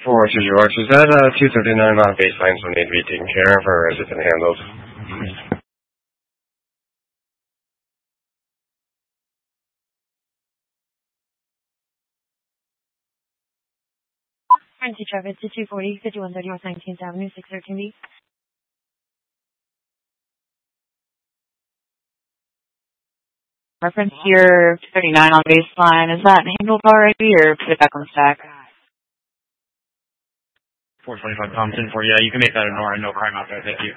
For to George, is that 239 on baselines will need to be taken care of, or has it been handled? Francie Travis to 240, 5130 North 19th Avenue, 613B. Reference here, 239 on baseline. Is that handled already or put it back on the stack? 425 Thompson for you. You can make that an RN overhang out there. Thank you.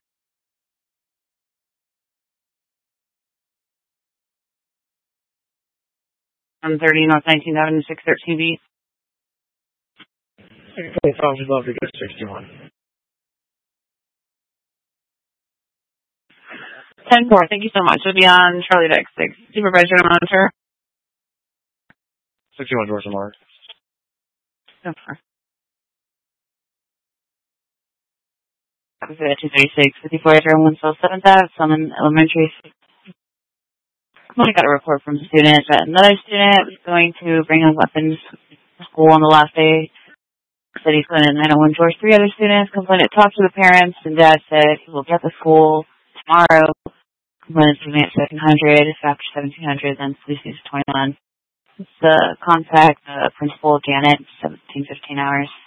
130 North 19th Avenue, 613B. 625, we'd love to get 61. 10-4, thank you so much. It'll be on Charlie Deck 6. Supervisor to monitor. 61 doors and mark. 10-4. That was at 236, 54 1 7th Ave, Summon Elementary. I got a report from a student that another student was going to bring up weapons to school on the last day. Said he's going to 901 George. 3 other students complained, talked to the parents, and Dad said he will get the school tomorrow. Complainant to me at 1700. If after 1700, then police needs 21. It's contact principal Janet, 17-15 hours.